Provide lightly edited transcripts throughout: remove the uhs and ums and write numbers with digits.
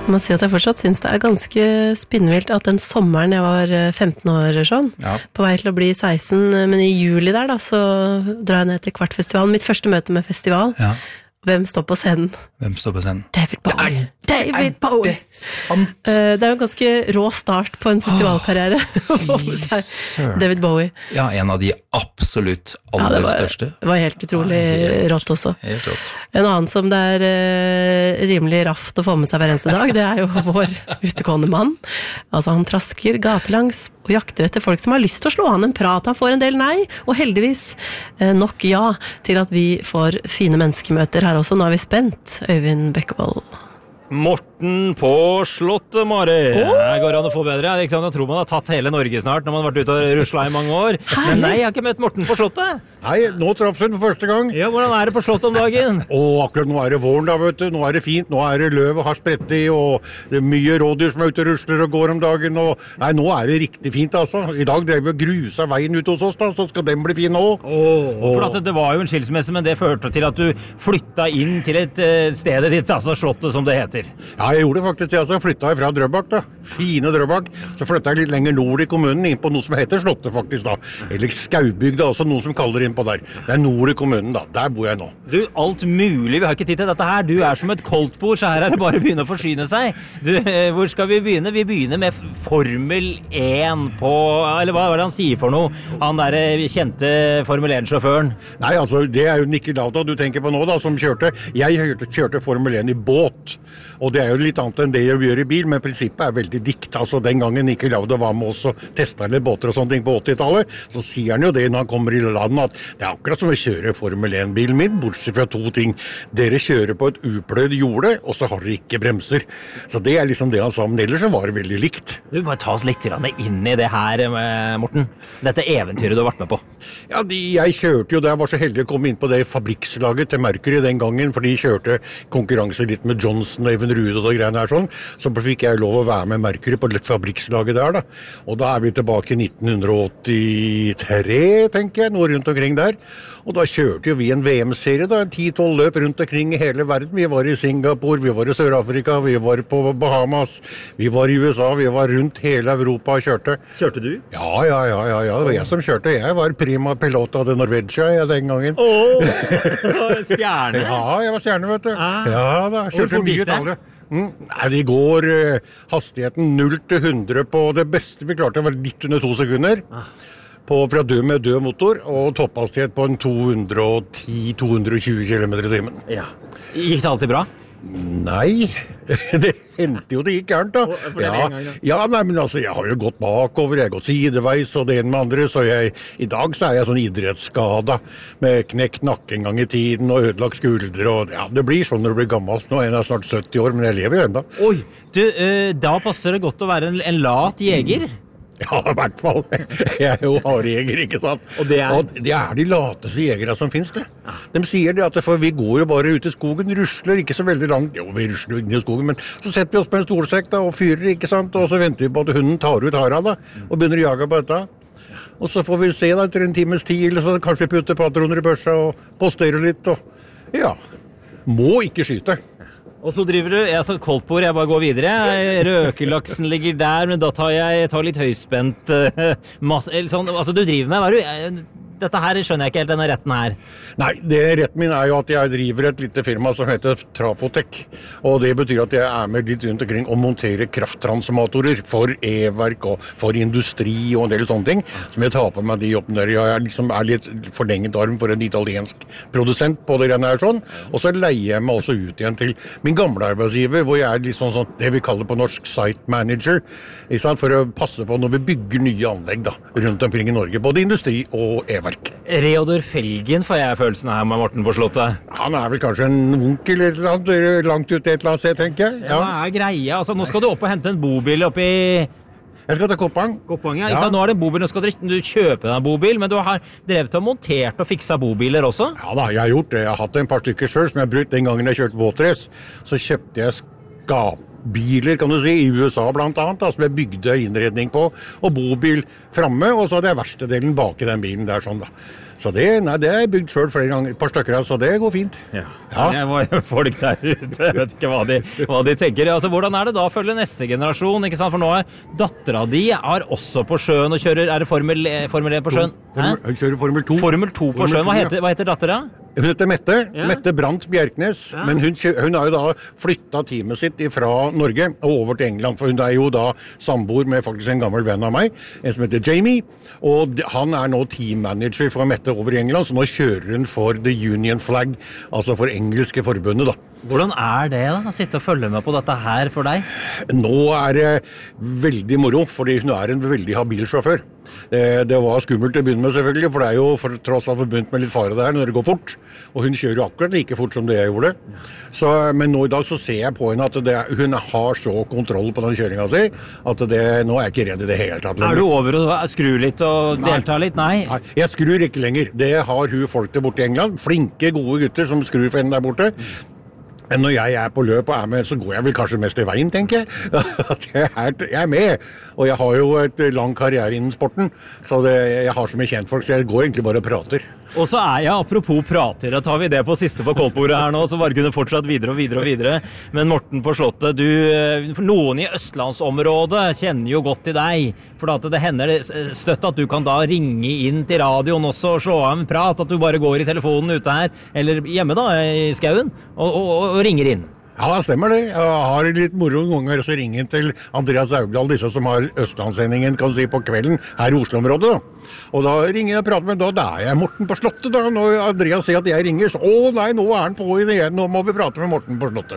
Jeg må si at jeg fortsatt synes det ganske spinnvilt at den sommeren jeg var 15 år sånn, på vei til å bli 16, men i juli der da, så drar jeg ned til Kvartfestivalen, mitt første møte med festival. Hvem står på scenen? David Bowie. David Bowie! Det sant? Det jo en ganske rå start på en festivalkarriere å få med seg David Bowie. Ja, en av de absolutt aller største. Det var helt utrolig rått også. Helt rått. En annen som det rimelig raft å få med seg hver eneste dag, det jo vår utegående mann. Altså han trasker gatelangs og jakter etter folk som har lyst til å slå han en prat. Han får en del nei, og heldigvis nok ja til at vi får fine menneskemøter her også. Nå vi spent, Øyvind Bekkevold. Morten på Slottet, Mari. Her går han å få bedre. Jeg tror man har tatt hele Norge snart når man har vært ute og ruslet i mange år. Men nei, jeg har ikke møtt Morten på Slottet. Nei, nå traff hun for første gang. Ja, hvordan det på Slottet om dagen? Akkurat nå det våren da, vet du. Nå det fint, nå det løv og har spredt i, og det mye rådyr som ute og rusler og går om dagen. Og, nei, nå det riktig fint, altså. I dag drev vi og grusa veien ut hos oss da, så skal den bli fin nå. For at det var jo en skilsmisse, men det førte til at du flytta inn til et stedet ditt, altså Slottet som det heter. Ja, jeg gjorde det faktisk. Jeg flyttet fra Drøbak da. Fine Drøbak. Så flyttet jeg litt lenger nord i kommunen, inn på noe som heter Slottet faktisk da. Eller Skaubygda, også noen som kaller det inn på der. Det nord i kommunen da. Der bor jeg nå. Du, alt mulig. Vi har ikke tid til dette her. Du som et koldtbord, så her det bare å begynne å forsyne seg. Du, hvor skal vi begynne? Vi begynner med Formel 1 på, eller hva det han sier for noe? Han der kjente Formel 1-sjåføren. Nei, altså, det jo Niki Lauda du tenker på nå da, som kjørte. Jeg kjørte Formel 1 i båt. Og det jo litt annet enn det jeg gjør i bil, men prinsippet veldig dikt. Altså, den gangen Niki Lauda var med oss og testet litt båter og sånne ting på 80-tallet, så sier han jo det når han kommer i landet, at det akkurat som å kjøre Formel 1-bilen min, bortsett fra to ting. Dere kjører på et upløyd jorde, og så har dere ikke bremser. Så det liksom det han sa, men ellers så var det veldig likt. Du, bare ta oss litt inn i det her, Morten. Dette eventyret du har vært med på. Ja, jeg kjørte jo da jeg var så heldig å komme inn på det fabrikkslaget til Mercury den gangen, for de kjørte konkurranse litt med Johnson og Even Rude og det greiene her sånn, så fikk jeg lov å være med Mercury på fabrikkslaget der da. Og da vi tilbake i 1983, tenker jeg, noe rundt omkring der. Og da kjørte jo vi en VM-serie da, 10-12 løp rundt omkring i hele verden. Vi var i Singapore, vi var i Sør-Afrika, vi var på Bahamas, vi var i USA, vi var rundt hele Europa og kjørte. Kjørte du? Ja, det var jeg som kjørte. Jeg var prima pilot av det Norvegia den gangen. Stjerne? Ja, jeg var stjerne, vet du. Ja da, kjørte mye tallet. Nei, det går hastigheten 0-100 på det beste vi klarte, var litt under 2 sekunder. Fra med død motor, og topphastighet på en 210-220 km i timen. Ja. Gikk det alltid bra? Nei, det hendte jo det gikk gærent da. Nei, men altså, jeg har jo gått bakover, jeg har gått sideveis og det ene med andre, så i dag så jeg sånn idrettsskada med knekt nakke en gang i tiden og ødelagt skuldre, og ja, det blir sånn når du blir gammel. Nå jeg snart 70 år, men jeg lever jo enda. Oi, du, da passer det godt å være en lat jeger. Ja, i hvert fall. Jeg jo harejeger, ikke sant? Og det de lateste jegere som finnes det. De sier det at for vi går jo bare ut i skogen, rusler ikke så veldig langt. Jo, vi rusler inn i skogen, men så setter vi oss på en stolsekk da, og fyrer, ikke sant? Og så venter vi på at hunden tar ut hara da, og begynner å jage på dette. Og så får vi se da, etter en times tid, eller så kanskje vi putter patroner i børsa og posterer litt, og ja, må ikke skyte. Og så driver du, jeg sa koldtbord, jeg bare går videre. Røkelaksen ligger der, men da tar jeg litt høyspent sånn, altså du driver med, hva du... Dette her skjønner jeg ikke helt, denne retten her. Nei, retten min jo at jeg driver et lite firma som heter Trafotech, og det betyr at jeg med litt rundt omkring og monterer krafttransformatorer for e-verk og for industri og en del sånne ting, som jeg tar på meg de oppen der. Jeg liksom litt forlenget arm for en italiensk produsent på det greiene her sånn, og så leier jeg meg også ut igjen til min gamle arbeidsgiver, hvor jeg litt sånn det vi kaller på norsk site manager, for å passe på når vi bygger nye anlegg da, rundt omkring i Norge, både industri og e-verk. Reodor Felgen får jeg følelsen her med Morten på Slottet. Han vel kanskje en onkel eller annet, langt ut et eller annet sted, tenker jeg. Ja, hva greia? Altså, nå skal du opp og hente en bobil oppi... Jeg skal til Koppang. Koppang, ja. Nå det en bobil, nå skal du kjøpe deg en bobil, men du har drevet og montert og fiksa bobiler også? Ja da, jeg har gjort det. Jeg har hatt en par stykker selv som jeg har brukt den gangen jeg kjørte båtrace. Så kjøpte jeg biler, kan du si, i USA blant annet, da, som bygde innredning på, og bobil fremme, og så hadde jeg verkstedelen bak i den bilen der sånn da. Så det er bygd selv flere ganger, et par stykker, så det går fint. Ja. Det var jo folk der ute, jeg vet ikke hva de tenker. Altså, hvordan det da å følge neste generasjon, ikke sant? For nå datteren di også på sjøen og kjører, det Formel 1 på sjøen? Hun kjører Formel 2. Formel 2 på sjøen, hva heter datteren? Hun heter Mette, Mette Brandt Bjerknes, men hun har jo da flyttet teamet sitt fra Norge og over til England, for hun jo da samboer med faktisk en gammel venn av meg, en som heter Jamie, og han nå teammanager for Mette over i England, så nå kjører hun for The Union Flag, altså for engelske forbundet da. Hvordan det da, å sitte og følge med på dette her for deg? Nå det veldig moro, fordi hun en veldig habil sjåfør. Det var skummelt til å begynne med selvfølgelig, for det jo tross alt forbundet med litt fare der når det går fort, og hun kjører jo akkurat like fort som det jeg gjorde. Men nå i dag så ser jeg på henne at hun har så kontroll på den kjøringen sin, at nå jeg ikke redd i det hele tatt. Du over å skru litt og delta litt? Nei, jeg skrur ikke lenger. Det har hun folk der borte i England, flinke, gode gutter som skrur for henne der borte. Men når jeg på løp og med, så går jeg vel kanskje mest i veien, tenker jeg. Jeg med, og jeg har jo et lang karriere innen sporten, så jeg har så mye kjent folk, så jeg går egentlig bare og prater. Og så jeg, apropos prater, da tar vi det på siste på koldbordet her nå, så bare kunne fortsatt videre og videre og videre. Men Morten på Slottet, noen i Østlandsområdet kjenner jo godt til deg, for at det hender støtt at du kan da ringe inn til radioen også og slå av en prat, at du bare går i telefonen ute her, eller hjemme da, i skauen, og ringer inn. Ja, det stemmer det. Jeg har litt moro noen ganger så ringer til Andreas Augdal, disse som har Østlandssendingen, kan du si, på kvelden her i Oslo-området da. Og da ringer jeg og prater med, da jeg Morten på Slottet da, når Andreas sier at jeg ringer, så nei, nå han på i det igjen, nå må vi prate med Morten på Slottet.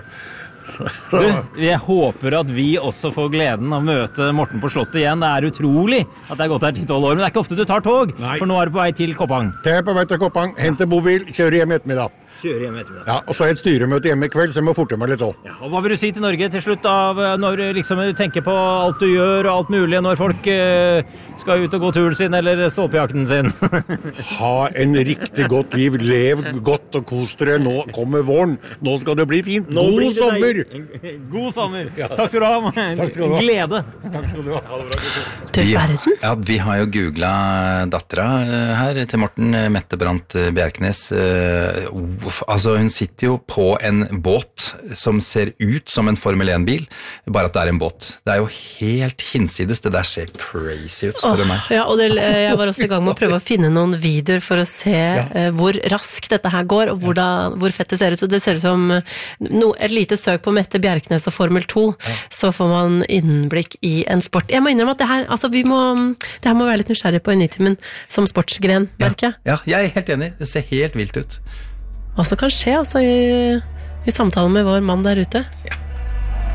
Jeg håper at vi også får gleden av å møte Morten på Slottet igjen. Det utrolig at det gått her 10-12 år, men det ikke ofte du tar tog. Nei. For nå du på vei til Koppang. Det på vei til Koppang, henter bobil, kjører hjem i ettermiddag. Ja, og så et styremøte hjemme i kveld, så jeg må forte meg litt også. Ja, og hva vil du si til Norge til slutt av når liksom, du tenker på alt du gjør og alt mulig, når folk skal ut og gå turen sin eller stolpejakten sin? Ha en riktig godt liv, lev godt og kos dere, nå kommer våren, nå skal det bli fint, god sommer! God sommer! Ja. Takk skal du ha, Takk skal du ha. Glede! Takk skal du ha, ha det bra. Du verden? Ja, vi har jo googlet datteren her til Morten, Mette Brandt Bjerknes. Altså, hun sitter jo på en båt som ser ut som en Formel 1-bil, bare at det en båt. Det jo helt hinsides, det der ser crazy ut, spør du meg. Ja, og jeg var også i gang med å prøve å finne noen videoer for å se hvor raskt dette her går, og hvor fett det ser ut. Så det ser ut som et lite søk på Mette Bjerknes og Formel 2, så får man innblikk i en sport. Jeg må innrømme at det her, altså det her må være litt nysgjerrig på Initimen som sportsgren, merker jeg. Ja, jeg helt enig. Det ser helt vilt ut. Hva som kan skje altså, i samtalen med vår mann der ute.